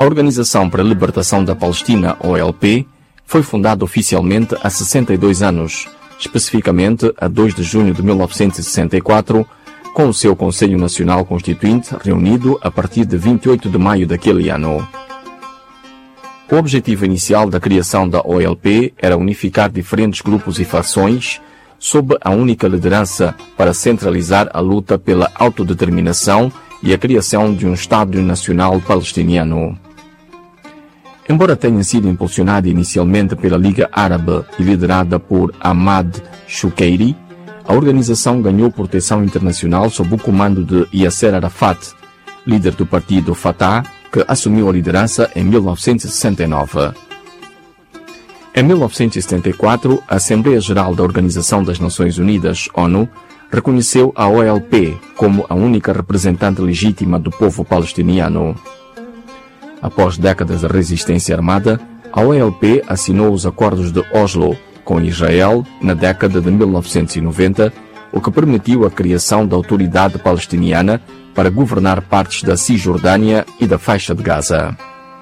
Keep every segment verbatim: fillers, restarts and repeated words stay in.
A Organização para a Libertação da Palestina, O L P, foi fundada oficialmente há sessenta e dois anos, especificamente a dois de junho de mil novecentos e sessenta e quatro, com o seu Conselho Nacional Constituinte reunido a partir de vinte e oito de maio daquele ano. O objetivo inicial da criação da O L P era unificar diferentes grupos e fações sob a única liderança para centralizar a luta pela autodeterminação e a criação de um Estado Nacional Palestiniano. Embora tenha sido impulsionada inicialmente pela Liga Árabe e liderada por Ahmad Shukairi, a organização ganhou proteção internacional sob o comando de Yasser Arafat, líder do partido Fatah, que assumiu a liderança em mil novecentos e sessenta e nove. Em mil novecentos e setenta e quatro, a Assembleia Geral da Organização das Nações Unidas, ONU, reconheceu a O L P como a única representante legítima do povo palestiniano. Após décadas de resistência armada, a O L P assinou os Acordos de Oslo com Israel na década de mil novecentos e noventa, o que permitiu a criação da Autoridade Palestiniana para governar partes da Cisjordânia e da Faixa de Gaza.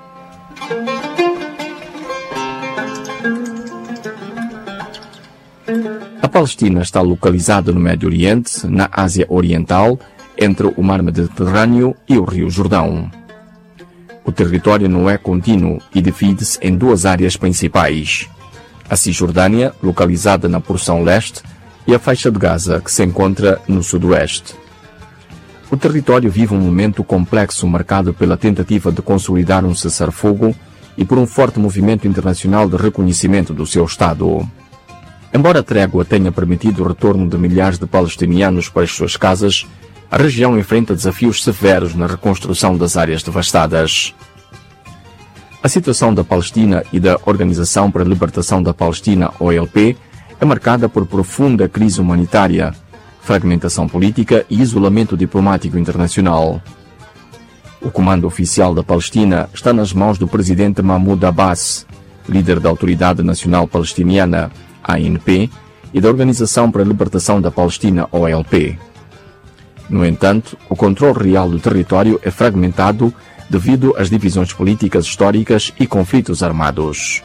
A Palestina está localizada no Médio Oriente, na Ásia Oriental, entre o Mar Mediterrâneo e o Rio Jordão. O território não é contínuo e divide-se em duas áreas principais: a Cisjordânia, localizada na porção leste, e a Faixa de Gaza, que se encontra no sudoeste. O território vive um momento complexo marcado pela tentativa de consolidar um cessar-fogo e por um forte movimento internacional de reconhecimento do seu Estado. Embora a trégua tenha permitido o retorno de milhares de palestinianos para as suas casas, a região enfrenta desafios severos na reconstrução das áreas devastadas. A situação da Palestina e da Organização para a Libertação da Palestina, O L P, é marcada por profunda crise humanitária, fragmentação política e isolamento diplomático internacional. O comando oficial da Palestina está nas mãos do presidente Mahmoud Abbas, líder da Autoridade Nacional Palestiniana, A N P, e da Organização para a Libertação da Palestina, O L P. No entanto, o controle real do território é fragmentado devido às divisões políticas históricas e conflitos armados.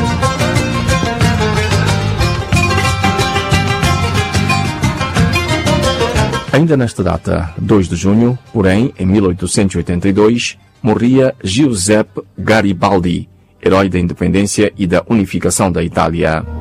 Ainda nesta data, dois de junho, porém, em mil oitocentos e oitenta e dois, morria Giuseppe Garibaldi, herói da independência e da unificação da Itália.